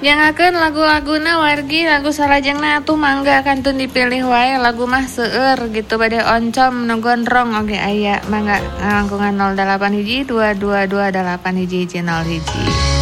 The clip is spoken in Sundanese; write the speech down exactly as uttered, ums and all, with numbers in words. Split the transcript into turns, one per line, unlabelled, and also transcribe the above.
Jangakeun lagu-laguna wargi lagu salajengna atuh mangga kantun dipilih wae lagu mah seueur gitu bade oncom nu gondrong oge aya mangga ngalangkungan nol dalapan hiji dua dua dua dalapan hiji hiji nol hiji.